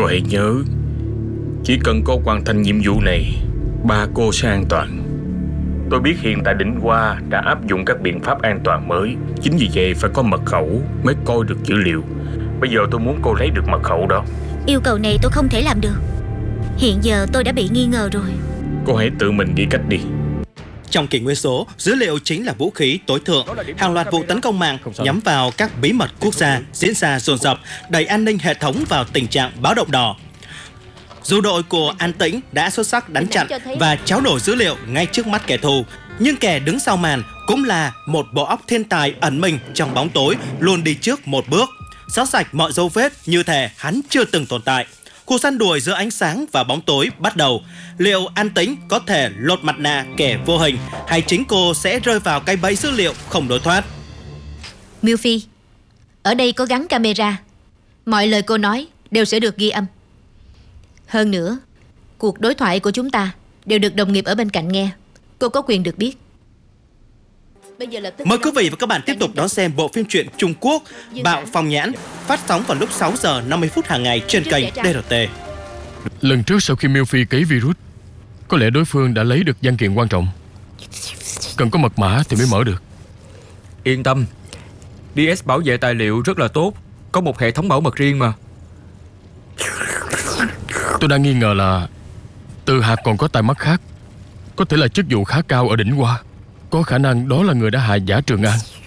cô hãy nhớ, chỉ cần cô hoàn thành nhiệm vụ này, ba cô sẽ an toàn. Tôi biết hiện tại Đỉnh Hoa đã áp dụng các biện pháp an toàn mới. Chính vì vậy phải có mật khẩu mới coi được dữ liệu. Bây giờ tôi muốn cô lấy được mật khẩu đó. Yêu cầu này tôi không thể làm được. Hiện giờ tôi đã bị nghi ngờ rồi. Cô hãy tự mình nghĩ cách đi. Trong kỷ nguyên số, dữ liệu chính là vũ khí tối thượng. Hàng loạt vụ tấn công mạng nhắm vào các bí mật quốc gia diễn ra dồn dập, đẩy an ninh hệ thống vào tình trạng báo động đỏ. Dù đội của An Tĩnh đã xuất sắc đánh chặn và tráo đổi dữ liệu ngay trước mắt kẻ thù, nhưng kẻ đứng sau màn cũng là một bộ óc thiên tài ẩn mình trong bóng tối, luôn đi trước một bước, xóa sạch mọi dấu vết như thể hắn chưa từng tồn tại. Cuộc săn đuổi giữa ánh sáng và bóng tối bắt đầu. Liệu An Tĩnh có thể lột mặt nạ kẻ vô hình, hay chính cô sẽ rơi vào cái bẫy dữ liệu không lối thoát? Miêu Phi, ở đây có gắn camera. Mọi lời cô nói đều sẽ được ghi âm. Hơn nữa, cuộc đối thoại của chúng ta đều được đồng nghiệp ở bên cạnh nghe. Cô có quyền được biết. Mời quý vị và các bạn tiếp tục đón xem bộ phim truyện Trung Quốc Bạo Phong Nhãn, phát sóng vào lúc 6 giờ 50 phút hàng ngày trên kênh DRT. Lần trước sau khi Miêu Phi cấy virus, có lẽ đối phương đã lấy được văn kiện quan trọng. Cần có mật mã thì mới mở được. Yên tâm, DS bảo vệ tài liệu rất là tốt, có một hệ thống bảo mật riêng mà. Tôi đang nghi ngờ là Từ Hạc còn có tai mắt khác. Có thể là chức vụ khá cao ở Đỉnh Hoa. Có khả năng đó là người đã hại giả Trường An.